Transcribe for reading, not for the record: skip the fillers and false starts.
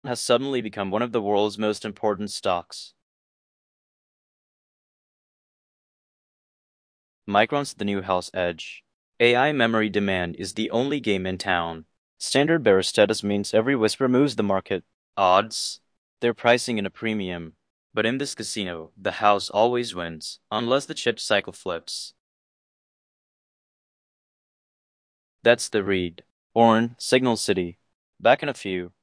has suddenly become one of the world's most important stocks. Micron's the new house edge. AI memory demand is the only game in town. Standard bearer status means every whisper moves the market. Odds? They're pricing in a premium. But in this casino, the house always wins, unless the chip cycle flips. That's the read. Orn, Signal City. Back in a few.